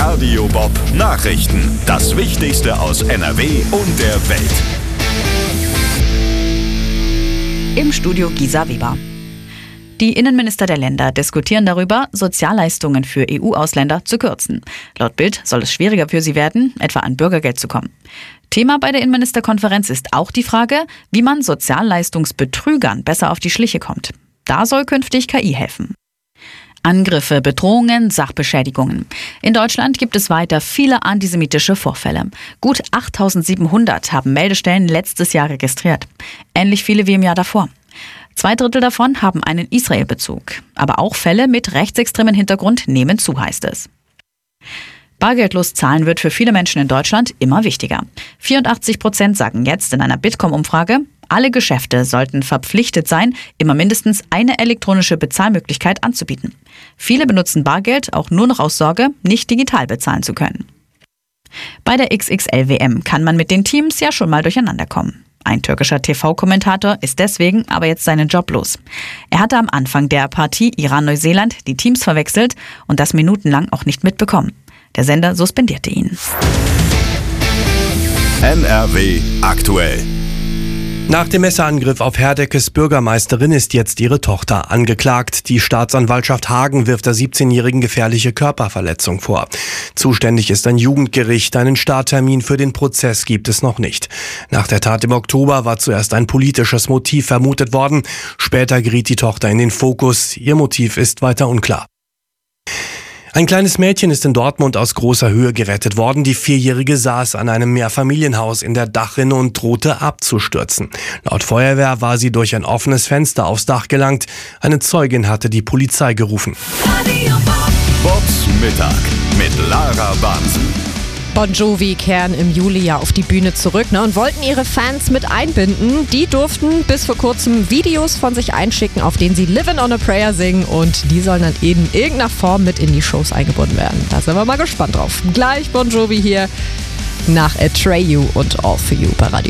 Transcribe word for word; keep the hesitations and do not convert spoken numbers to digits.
Radio Bob Nachrichten. Das Wichtigste aus N R W und der Welt. Im Studio Gisa Weber. Die Innenminister der Länder diskutieren darüber, Sozialleistungen für E U-Ausländer zu kürzen. Laut Bild soll es schwieriger für sie werden, etwa an Bürgergeld zu kommen. Thema bei der Innenministerkonferenz ist auch die Frage, wie man Sozialleistungsbetrügern besser auf die Schliche kommt. Da soll künftig K I helfen. Angriffe, Bedrohungen, Sachbeschädigungen. In Deutschland gibt es weiter viele antisemitische Vorfälle. Gut achttausendsiebenhundert haben Meldestellen letztes Jahr registriert. Ähnlich viele wie im Jahr davor. Zwei Drittel davon haben einen Israel-Bezug. Aber auch Fälle mit rechtsextremen Hintergrund nehmen zu, heißt es. Bargeldlos zahlen wird für viele Menschen in Deutschland immer wichtiger. vierundachtzig Prozent sagen jetzt in einer Bitkom-Umfrage, alle Geschäfte sollten verpflichtet sein, immer mindestens eine elektronische Bezahlmöglichkeit anzubieten. Viele benutzen Bargeld auch nur noch aus Sorge, nicht digital bezahlen zu können. Bei der X X L W M kann man mit den Teams ja schon mal durcheinander kommen. Ein türkischer T V-Kommentator ist deswegen aber jetzt seinen Job los. Er hatte am Anfang der Partie Iran-Neuseeland die Teams verwechselt und das minutenlang auch nicht mitbekommen. Der Sender suspendierte ihn. N R W aktuell. Nach dem Messerangriff auf Herdeckes Bürgermeisterin ist jetzt ihre Tochter angeklagt. Die Staatsanwaltschaft Hagen wirft der siebzehnjährigen gefährliche Körperverletzung vor. Zuständig ist ein Jugendgericht. Einen Starttermin für den Prozess gibt es noch nicht. Nach der Tat im Oktober war zuerst ein politisches Motiv vermutet worden. Später geriet die Tochter in den Fokus. Ihr Motiv ist weiter unklar. Ein kleines Mädchen ist in Dortmund aus großer Höhe gerettet worden. Die Vierjährige saß an einem Mehrfamilienhaus in der Dachrinne und drohte abzustürzen. Laut Feuerwehr war sie durch ein offenes Fenster aufs Dach gelangt. Eine Zeugin hatte die Polizei gerufen. Bobs Mittag mit Lara Bahnsen. Bon Jovi kehren im Juli ja auf die Bühne zurück, ne, und wollten ihre Fans mit einbinden. Die durften bis vor kurzem Videos von sich einschicken, auf denen sie Livin' on a Prayer singen, und die sollen dann in irgendeiner Form mit in die Shows eingebunden werden. Da sind wir mal gespannt drauf. Gleich Bon Jovi hier nach Atreyu und All For You bei Radio.